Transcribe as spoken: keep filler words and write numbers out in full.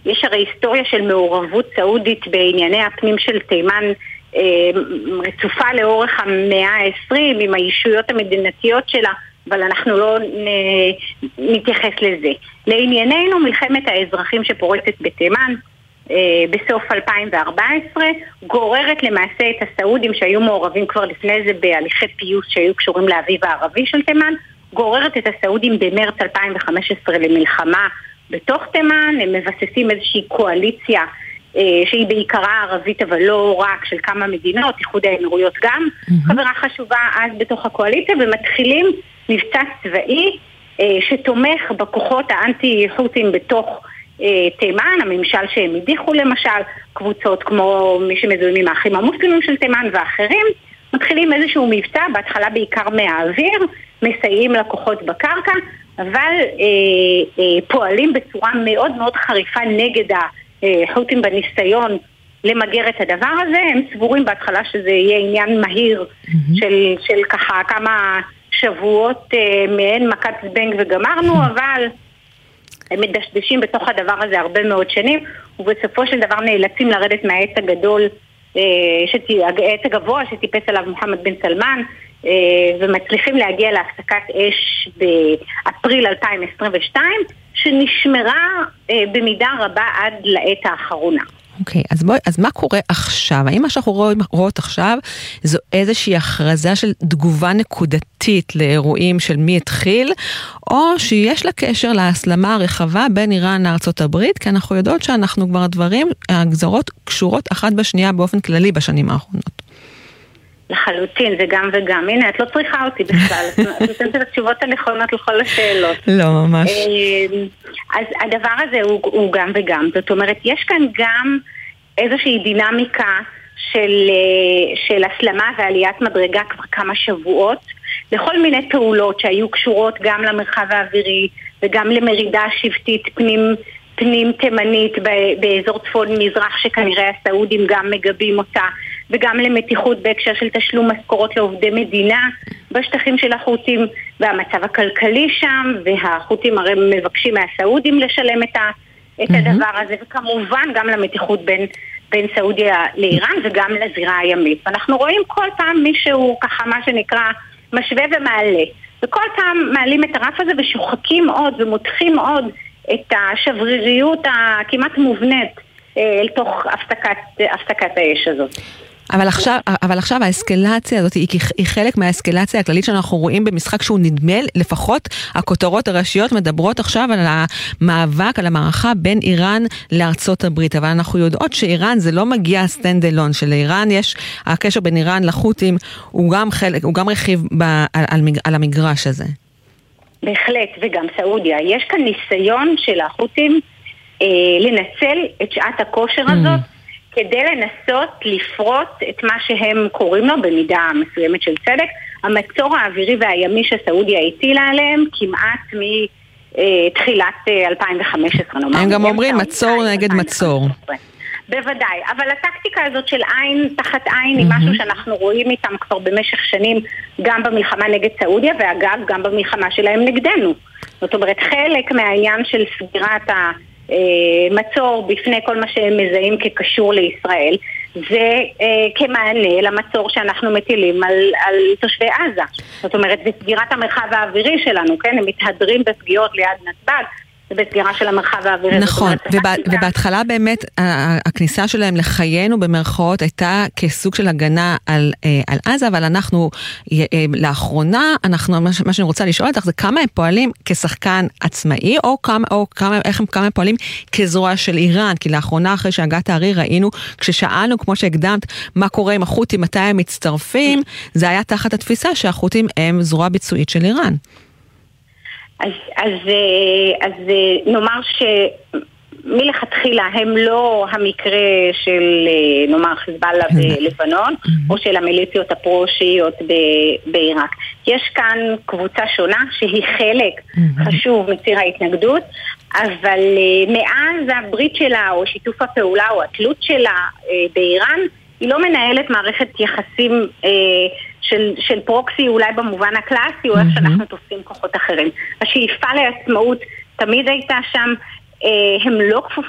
יש הרי היסטוריה של מעורבות סעודית בענייני הפנים של תימן, רצופה לאורך המאה העשרים עם הישויות המדינתיות שלה, אבל אנחנו לא נתייחס לזה. לענייננו, מלחמת האזרחים שפורצת בתימן בסוף אלפיים וארבע עשרה גוררת למעשה את הסעודים שהיו מעורבים כבר לפני זה בהליכי פיוס שהיו קשורים לאביב הערבי של תימן, גוררת את הסעודים במרץ אלפיים וחמש עשרה למלחמה בתוך תימן. הם מבססים איזושהי קואליציה שהיא בעיקרה ערבית אבל לא רק, של כמה מדינות, איחוד האמירויות גם חברה חשובה אז בתוך הקואליציה, ומתחילים מבצע צבאי שתומך בכוחות האנטי-חות'ים בתוך תימן, הממשל שהם הדיחו למשל, קבוצות כמו מי שמזוהים עם האחים המוסלמים של תימן ואחרים, מתחילים איזשהו מבצע, בהתחלה בעיקר מהאוויר, מסייעים לכוחות בקרקע, אבל אה, אה, פועלים בצורה מאוד מאוד חריפה נגד החות'ים בניסיון למגר את הדבר הזה. הם סבורים בהתחלה שזה יהיה עניין מהיר mm-hmm. של, של ככה כמה שבועות אה, מעין מכת זבנג וגמרנו, mm-hmm. אבל הם מדשדשים בתוך הדבר הזה הרבה מאוד שנים, ובסופו של דבר נאלצים לרדת מהעץ הגדול, העץ הגבוה שטיפס עליו מוחמד בן סלמן, ומצליחים להגיע להפסקת אש באפריל אלפיים עשרים ושתיים, שנשמרה במידה רבה עד לעת האחרונה. אוקיי, אז בואי, אז מה קורה עכשיו? האם מה שאנחנו רואים, רואות עכשיו זו איזושהי הכרזה של תגובה נקודתית לאירועים של מי התחיל, או שיש לה קשר להסלמה הרחבה בין איראן לארצות הברית, כי אנחנו יודעות שאנחנו כבר הדברים, הגזרות קשורות אחת בשנייה באופן כללי בשנים האחרונות. לחלוטין, זה גם וגם. הנה, את לא צריכה אותי בכלל. את נותנת את התשובות הנכונות לכל השאלות. לא, ממש. אז הדבר הזה הוא, הוא גם וגם. זאת אומרת, יש כאן גם איזושהי דינמיקה של, של הסלמה ועליית מדרגה כבר כמה שבועות, לכל מיני פעולות שהיו קשורות גם למרחב האווירי, וגם למרידה שבטית פנים, פנים תימנית באזור צפון מזרח, שכנראה הסעודים גם מגבים אותה, וגם למתיחות בהקשר של תשלום משכורות לעובדי מדינה בשטחים של החות'ים, והמצב הכלכלי שם, והחות'ים הרי מבקשים מהסעודים לשלם את, ה, את הדבר הזה, וכמובן גם למתיחות בין, בין סעודיה לאיראן וגם לזירה הימית. ואנחנו רואים כל פעם מישהו ככה מה שנקרא משווה ומעלה, וכל פעם מעלים את הרף הזה ושוחקים עוד ומותחים עוד את השבריריות הכמעט מובנית אל תוך הפסקת, הפסקת האש הזאת. אבל עכשיו, אבל עכשיו האסקלציה הזאת היא, היא חלק מהאסקלציה הכללית שאנחנו רואים במשחק שהוא נדמה, לפחות הכותרות הראשיות מדברות עכשיו על המאבק, על המערכה בין איראן לארצות הברית, אבל אנחנו יודעות שאיראן זה לא מגיע סטנד אלון, שלאיראן יש, הקשר בין איראן לחות'ים הוא גם חלק, הוא גם רכיב ב, על, על, על המגרש הזה. בהחלט, וגם סעודיה. יש כאן ניסיון של החות'ים אה, לנצל את שעת הכושר mm. הזאת, כדי לנסות לפרוט את מה שהם קוראים לו במידה מסוימת של צדק, המצור האווירי והימי שסעודיה הטילה עליהם כמעט מתחילת אלפיים וחמש עשרה. נאמר, הם גם אומרים מצור נגד מצור. בוודאי, אבל הטקטיקה הזאת של עין תחת עין היא משהו שאנחנו רואים איתם כבר במשך שנים, גם במלחמה נגד סעודיה, ואגב גם במלחמה שלהם נגדנו. זאת אומרת, חלק מהעניין של סגירת ה... מצור בפני כל מה שהם מזהים כקשור לישראל, זה אה, כמענה למצור שאנחנו מטילים על, על תושבי עזה. זאת אומרת, בסגירת המרחב האווירי שלנו, כן? הם מתהדרים בסגירות ליד נתב"ג, ובסגירה של המרחב האווירי. נכון, ובהתחלה באמת הכניסה שלהם לחיינו במרכאות הייתה כסוג של הגנה על, על עזה, אבל אנחנו לאחרונה, אנחנו, מה שאני רוצה לשאול אותך זה כמה הם פועלים כשחקן עצמאי, או כמה, או כמה, איך הם, כמה הם פועלים כזרוע של איראן, כי לאחרונה אחרי שהגעת הארי ראינו, כששאלנו כמו שהקדמת מה קורה עם החות'ים, מתי הם מצטרפים, זה היה תחת התפיסה שהחות'ים הם זרוע ביצועית של איראן. אז, אז, אז נאמר שמלכתחילה הם לא המקרה של נאמר חיזבאללה בלבנון או של המיליציות הפרו-שיעיות בעיראק. יש כאן קבוצה שונה שהיא חלק חשוב מציר ההתנגדות, אבל מאז הברית שלה או שיתוף הפעולה או התלות שלה באיראן, היא לא מנהלת מערכת יחסים של, של פרוקסי אולי במובן הקלאסי, או איך שאנחנו תופסים כוחות אחרים. השאיפה לעצמאות תמיד הייתה שם, הם לא כפופים